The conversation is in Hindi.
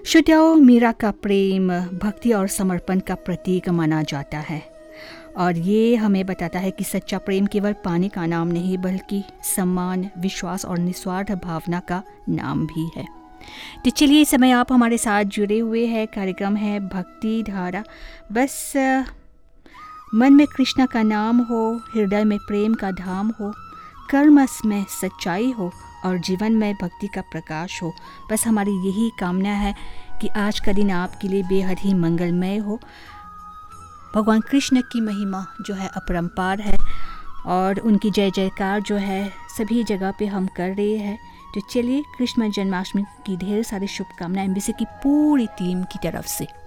श्रोताओं, मीरा का प्रेम भक्ति और समर्पण का प्रतीक माना जाता है और ये हमें बताता है कि सच्चा प्रेम केवल पाने का नाम नहीं बल्कि सम्मान, विश्वास और निस्वार्थ भावना का नाम भी है। तो चलिए, इस समय आप हमारे साथ जुड़े हुए हैं। कार्यक्रम है भक्ति धारा। बस मन में कृष्ण का नाम हो, हृदय में प्रेम का धाम हो, कर्म में सच्चाई हो और जीवन में भक्ति का प्रकाश हो। बस हमारी यही कामना है कि आज का दिन आपके लिए बेहद ही मंगलमय हो। भगवान कृष्ण की महिमा जो है अपरंपार है और उनकी जय जयकार जो है सभी जगह पे हम कर रहे हैं। तो चलिए, कृष्ण जन्माष्टमी की ढेर सारी शुभकामनाएं एमबीसी की पूरी टीम की तरफ से।